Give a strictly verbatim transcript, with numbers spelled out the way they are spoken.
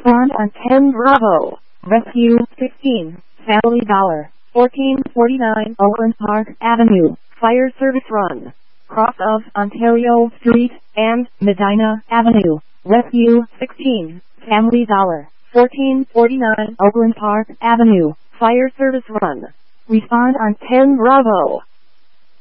Respond on ten Bravo. Rescue sixteen. Family Dollar. fourteen forty-nine Oakland Park Avenue. Fire Service Run. Cross of Ontario Street and Medina Avenue. Rescue sixteen. Family Dollar. fourteen forty-nine Oakland Park Avenue. Fire Service Run. Respond on ten Bravo.